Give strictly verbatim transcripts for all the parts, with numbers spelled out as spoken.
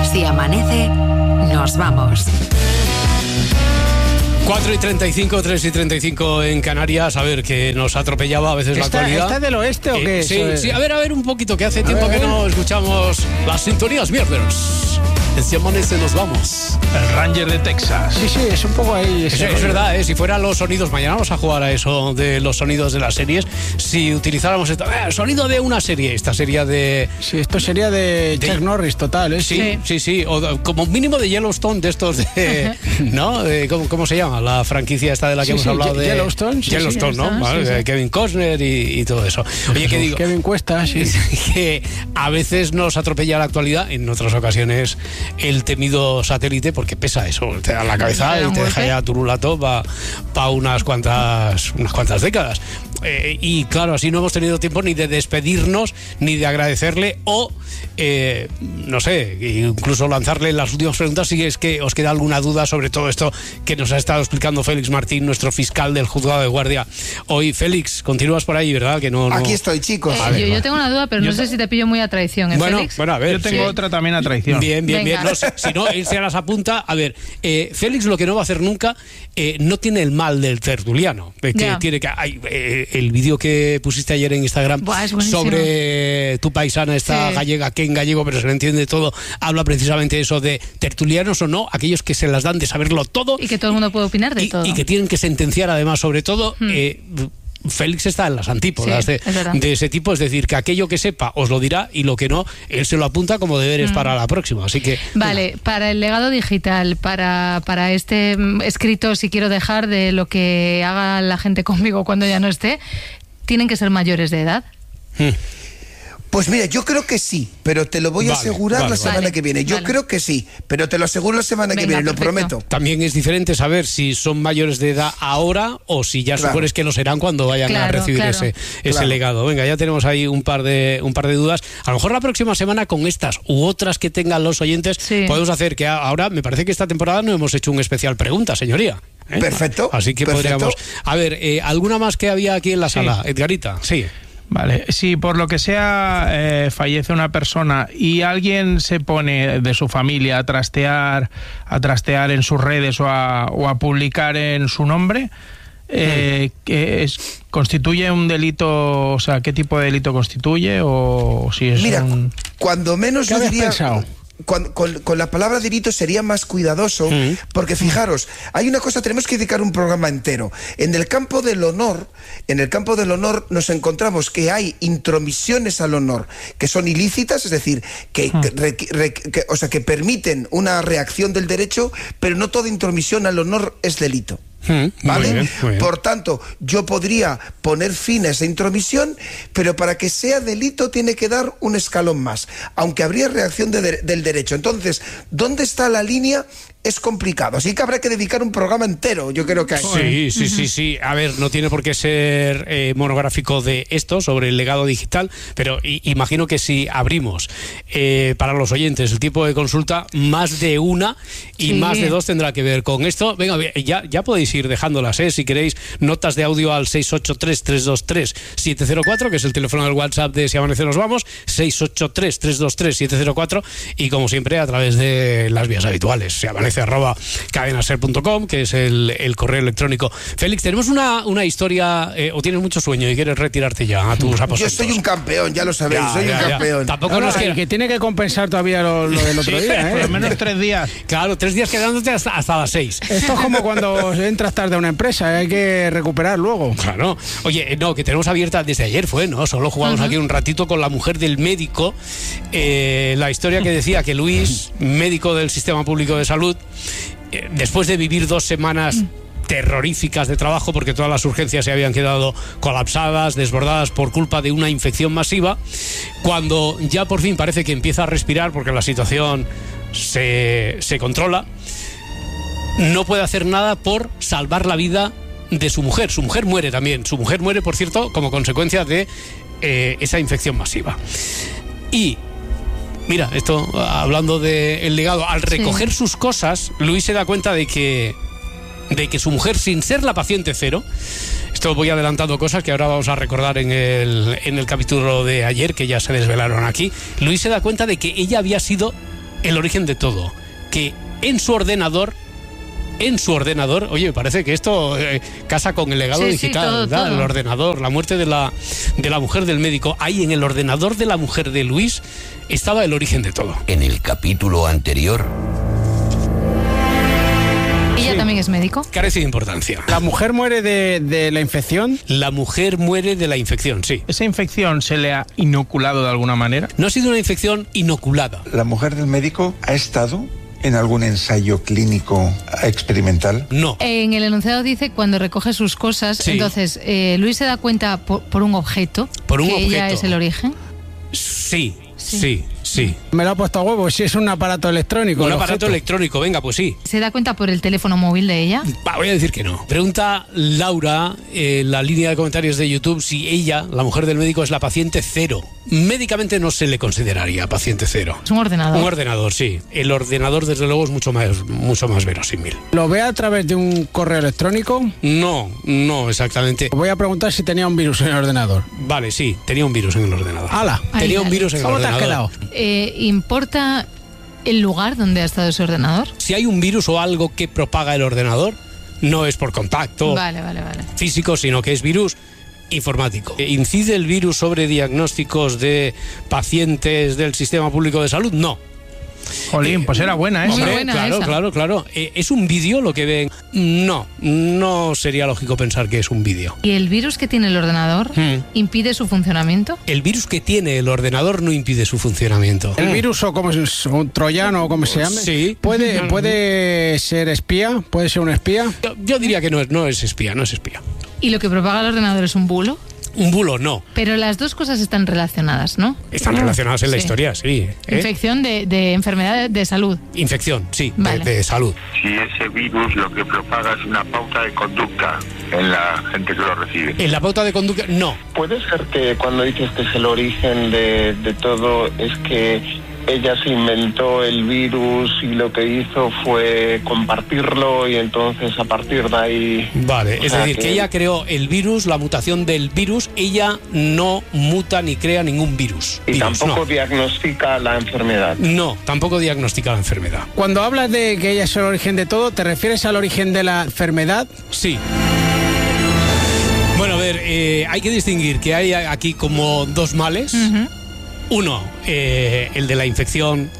Si amanece, nos vamos. cuatro y treinta y cinco, tres y treinta y cinco en Canarias. A ver, que nos atropellaba a veces la ¿Está, actualidad. ¿Está del oeste o Eh, qué? sí, es? sí, a ver, a ver un poquito, que hace tiempo ver, que a ver. no escuchamos las sintonías viernes. En Si amanece nos vamos. El Ranger de Texas. Sí, sí, es un poco ahí. Es, ese es rollo. verdad, ¿eh? Si fueran los sonidos, mañana vamos a jugar a eso de los sonidos de las series. Si utilizáramos esto, eh, sonido de una serie, esta serie de... Sí, esto sería de, De- Chuck Norris total, ¿eh? Sí, sí, sí, o de- como mínimo de Yellowstone, de estos de... ¿No? De- ¿cómo, ¿Cómo se llama? La franquicia esta de la que Sí, hemos sí, hablado Ye- de... Yellowstone, sí, Yellowstone, sí, ¿no? Yellowstone, Vale, sí, de sí. Kevin Costner y, y todo eso. Oye, ¿qué digo? Kevin Cuesta, sí. Que a veces nos atropella la actualidad, en otras ocasiones el temido satélite, porque pesa eso, te da la cabeza Te da y un te deja golpe. ya turulato para pa unas cuantas unas cuantas décadas. Eh, y claro, así no hemos tenido tiempo ni de despedirnos, ni de agradecerle o, eh, no sé, incluso lanzarle las últimas preguntas si es que os queda alguna duda sobre todo esto que nos ha estado explicando Félix Martín, nuestro fiscal del juzgado de guardia. Hoy, Félix, continúas por ahí, ¿verdad? Que no, no... Aquí estoy, chicos. Eh, A ver, yo, va. yo tengo una duda, pero Yo no sé ta- si te pillo muy a traición, ¿eh, Bueno, Félix? bueno, a ver. Yo tengo Sí. otra también a traición. Bien, bien, Venga. bien. No, si, si no, él se las apunta. A ver, eh, Félix lo que no va a hacer nunca, eh, no tiene el mal del tertuliano. eh, que Ya. tiene que ay, eh, el vídeo que pusiste ayer en Instagram Buah, es buenísimo. sobre tu paisana, esta Sí. gallega, que en gallego, pero se le entiende todo, habla precisamente de eso de tertulianos o no, aquellos que se las dan de saberlo todo Y que todo el mundo puede opinar de y, todo. y que tienen que sentenciar además sobre todo. Hmm. eh, Félix está en las antípodas Sí, de, es verdad. de ese tipo, es decir, que aquello que sepa os lo dirá y lo que no, él se lo apunta como deberes para la próxima. Así que Vale, para el legado digital, para, para este mm, escrito, si quiero dejar de lo que haga la gente conmigo cuando ya no esté, ¿tienen que ser mayores de edad? Pues mira, yo creo que sí, pero te lo voy a Vale, asegurar vale, la vale. semana Vale, que viene. Yo vale. creo que sí, pero te lo aseguro la semana que Venga, viene, lo perfecto. prometo. también es diferente saber si son mayores de edad ahora o si ya Claro. supones que lo serán cuando vayan a Claro, recibir claro. ese, ese Claro. legado. Venga, ya tenemos ahí un par de un par de dudas. A lo mejor la próxima semana con estas u otras que tengan los oyentes Sí. podemos hacer que a- ahora me parece que esta temporada no hemos hecho un especial pregunta, señoría. ¿Eh? Perfecto, Así que perfecto. podríamos. A ver, eh, ¿alguna más que había aquí en la Sí. sala? Edgarita, sí. Vale, si por lo que sea eh, fallece una persona y alguien se pone de su familia a trastear, a trastear en sus redes o a, o a publicar en su nombre, eh, que es, ¿constituye un delito? O sea, ¿qué tipo de delito constituye? O si es Mira, un... cuando menos ¿Qué yo habías diría... pensado? Cuando- con, con la palabra delito sería más cuidadoso, porque fijaros, hay una cosa, tenemos que dedicar un programa entero. En el campo del honor, en el campo del honor nos encontramos que hay intromisiones al honor que son ilícitas, es decir, que, que requ- requ- que- o sea, que permiten una reacción del derecho, pero no toda intromisión al honor es delito. Mm, ¿Vale? muy bien, muy bien. Por tanto, yo podría poner fin a esa intromisión, pero para que sea delito tiene que dar un escalón más, aunque habría reacción de de- del derecho. Entonces, ¿dónde está la línea? Es complicado, así que habrá que dedicar un programa entero, yo creo que hay. Sí, sí, sí, sí. A ver, no tiene por qué ser eh, monográfico de esto, sobre el legado digital, pero i- imagino que si abrimos eh, para los oyentes el tipo de consulta, más de una y Sí. más de dos tendrá que ver con esto. Venga, bien, ya, ya podéis ir dejándolas, ¿eh? Si queréis, notas de audio al seis ocho tres, tres dos tres, siete cero cuatro, que es el teléfono del WhatsApp de Si Amanece Nos Vamos, seis ocho tres, tres dos tres, siete cero cuatro, y como siempre a través de las vías habituales, Si Amanece arroba cadenaser punto com, que es el, el correo electrónico. Félix, tenemos una, una historia, eh, o tienes mucho sueño y quieres retirarte ya a tus Yo aposentos. soy un campeón, ya lo sabéis, Ya, soy ya, un ya. campeón. Tampoco No, no, nos que, queda- que tiene que compensar todavía lo, lo del otro Sí, día, Por ¿eh? lo menos tres días. Claro, tres días quedándote hasta, hasta las seis. Esto es como cuando entras tarde a una empresa, hay que recuperar luego. Claro. Oye, eh, no, que tenemos abierta desde ayer fue, ¿no? Solo jugamos aquí un ratito con la mujer del médico. Eh, la historia que decía que Luis, médico del Sistema Público de Salud, eh, después de vivir dos semanas terroríficas de trabajo porque todas las urgencias se habían quedado colapsadas, desbordadas por culpa de una infección masiva, cuando ya por fin parece que empieza a respirar porque la situación se, se controla, no puede hacer nada por salvar la vida de su mujer. Su mujer muere también. Su mujer muere, por cierto, como consecuencia de eh, esa infección masiva. Y mira, esto, hablando del legado, al recoger sus cosas, Luis se da cuenta de que, de que su mujer, sin ser la paciente cero, esto voy adelantando cosas que ahora vamos a recordar en el, en el capítulo de ayer, que ya se desvelaron aquí, Luis se da cuenta de que ella había sido el origen de todo, que en su ordenador, en su ordenador, oye, me parece que esto eh, casa con el legado Sí, sí, digital, todo, ¿verdad? todo. El ordenador, la muerte de la, de la mujer del médico. Ahí en el ordenador de la mujer de Luis estaba el origen de todo. En el capítulo anterior, ¿Ella también es médico? Carece de importancia. ¿La mujer muere de, de la infección? La mujer muere de la infección, sí. ¿Esa infección se le ha inoculado de alguna manera? No ha sido una infección inoculada. ¿La mujer del médico ha estado en algún ensayo clínico experimental? No. En el enunciado dice cuando recoge sus cosas, Sí. entonces eh, Luis se da cuenta por, por un objeto Por un que ella objeto. es el origen. Sí, Sí. sí, sí. Me lo ha puesto a huevo, si es un aparato electrónico. Un el aparato objeto. electrónico, venga, pues sí. ¿Se da cuenta por el teléfono móvil de ella? Va, voy a decir que no. Pregunta Laura en la línea de comentarios de YouTube si ella, la mujer del médico, es la paciente cero. Médicamente no se le consideraría paciente cero. Es un ordenador. Un ordenador, sí. El ordenador, desde luego, es mucho más, mucho más verosímil. ¿Lo ve a través de un correo electrónico? No, no exactamente. Voy a preguntar si tenía un virus en el ordenador. Vale, sí, tenía un virus en el ordenador. ¡Hala! Ay, Tenía un ay. virus en el ¿Cómo te has ordenador. quedado? Eh, ¿Importa el lugar donde ha estado ese ordenador? Si hay un virus o algo que propaga el ordenador, no es por contacto Vale, vale, vale. físico, sino que es virus informático. ¿Incide el virus sobre diagnósticos de pacientes del sistema público de salud? No. Jolín, pues era buena esa. Muy Hombre, buena claro, esa. claro, claro. Eh, ¿Es un vídeo lo que ven? No, no sería lógico pensar que es un vídeo. ¿Y el virus que tiene el ordenador Hmm. impide su funcionamiento? El virus que tiene el ordenador no impide su funcionamiento. ¿El virus o como es un troyano o como se llame? Sí. ¿Puede, puede ser espía? ¿Puede ser un espía? Yo, yo diría que no es, no es espía, no es espía. ¿Y lo que propaga el ordenador es un bulo? Un bulo, no. Pero las dos cosas están relacionadas, ¿no? Están relacionadas en la Sí. historia, sí. ¿eh? Infección de, de enfermedad de salud. Infección, sí, de- Vale. de salud. Si ese virus lo que propaga es una pauta de conducta en la gente que lo recibe. En la pauta de conducta, no. Puede ser que cuando dices que es el origen de, de todo, es que ella se inventó el virus y lo que hizo fue compartirlo y entonces a partir de ahí... Vale, o es sea decir, que ella creó el virus, la mutación del virus, ella no muta ni crea ningún virus. Y Virus, tampoco diagnostica la enfermedad. no. No, tampoco diagnostica la enfermedad. Cuando hablas de que ella es el origen de todo, ¿te refieres al origen de la enfermedad? Sí. Bueno, a ver, eh, hay que distinguir que hay aquí como dos males. Ujú. Uno, eh, el de la infección,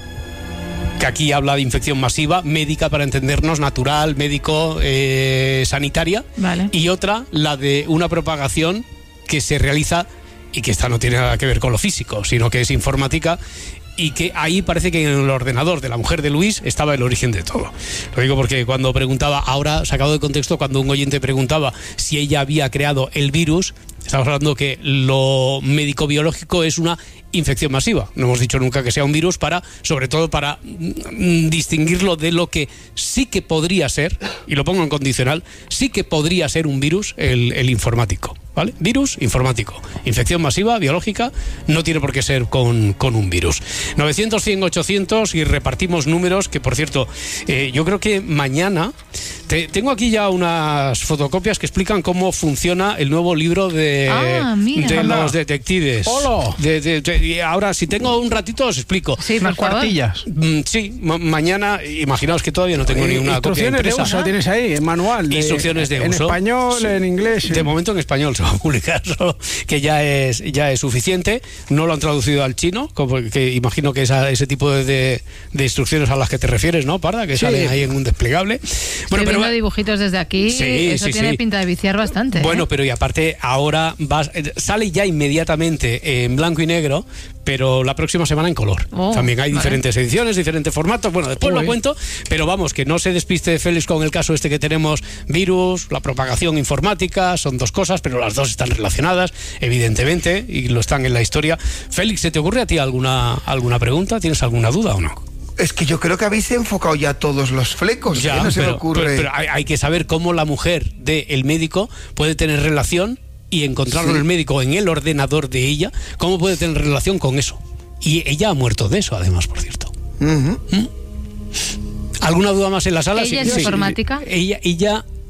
que aquí habla de infección masiva, médica para entendernos, natural, médico, eh, sanitaria. Vale. Y otra, la de una propagación que se realiza y que esta no tiene nada que ver con lo físico, sino que es informática. Y que ahí parece que en el ordenador de la mujer de Luis estaba el origen de todo. Lo digo porque cuando preguntaba, ahora sacado de contexto, cuando un oyente preguntaba si ella había creado el virus, estamos hablando que lo médico-biológico es una infección masiva. No hemos dicho nunca que sea un virus, para, sobre todo para mm, distinguirlo de lo que sí que podría ser, y lo pongo en condicional, sí que podría ser un virus, el, el informático. ¿Vale? Virus informático. Infección masiva, biológica, no tiene por qué ser con, con un virus. novecientos, cien, ochocientos y repartimos números, que por cierto, eh, yo creo que mañana... Te, tengo aquí ya unas fotocopias que explican cómo funciona el nuevo libro de, Ah, mira. de Anda. los detectives. ¡Hola! De- de- de- y ahora, si tengo un ratito, os explico. Sí, por Unas favor. cuartillas. Mm, sí, ma- mañana, imaginaos que todavía no tengo ni una copia Instrucciones de impresa. uso tienes ahí, el manual. de- Instrucciones de en uso. español, Sí. en inglés. De momento en español se va a publicar, solo que ya es ya es suficiente. No lo han traducido al chino, como que imagino que esa, ese tipo de, de, de instrucciones a las que te refieres, ¿no, Parda? Que Sí. salen ahí en un desplegable. Estoy viendo dibujitos desde aquí. Sí, Eso sí, tiene sí. pinta de viciar bastante. ¿eh? Bueno, pero y aparte ahora vas, eh, sale ya inmediatamente en blanco y negro, pero la próxima semana en color. Oh, También hay vale. diferentes ediciones, diferentes formatos. Bueno, después Uy. lo cuento, pero vamos, que no se despiste Félix con el caso este que tenemos, virus, la propagación informática, son dos cosas, pero las dos están relacionadas, evidentemente, y lo están en la historia. Félix, ¿se te ocurre a ti alguna, alguna pregunta? ¿Tienes alguna duda o no? Es que yo creo que habéis enfocado ya todos los flecos. Ya, ¿eh? No se pero, me ocurre. pero- pero hay, hay que saber cómo la mujer del médico puede tener relación y encontrarlo Sí. en el médico en el ordenador de ella, cómo puede tener relación con eso. Y ella ha muerto de eso, además, por cierto. Ujú. ¿Alguna duda más en la sala? ¿Ella Sí, es sí. informática? Ella, ella,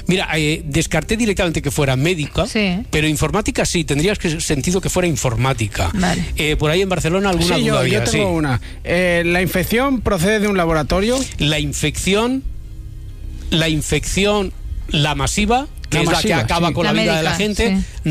Mira, eh, descarté directamente que fuera médica, Sí. pero informática sí, tendrías que sentido que fuera informática. Vale. Eh, por ahí en Barcelona alguna Sí, duda yo, había, yo tengo sí. una. Eh, ¿La infección procede de un laboratorio? La infección, la infección, la masiva, que La es masiva, la que acaba sí. con la, La vida de la médica, gente, sí.